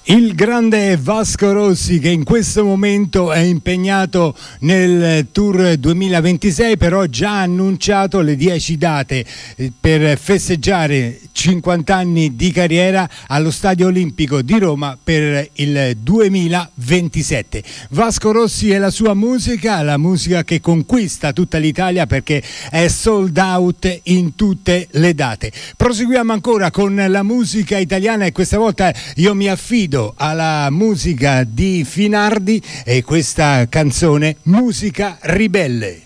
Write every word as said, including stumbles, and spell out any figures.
Il grande Vasco Rossi, che in questo momento è impegnato nel Tour duemilaventisei, però già ha annunciato le dieci date per festeggiare cinquanta anni di carriera allo Stadio Olimpico di Roma per il duemilaventisette. Vasco Rossi e la sua musica, la musica che conquista tutta l'Italia perché è sold out in tutte le date. Proseguiamo ancora con la musica italiana e questa volta io mi affido alla musica di Finardi e questa canzone Musica Ribelle.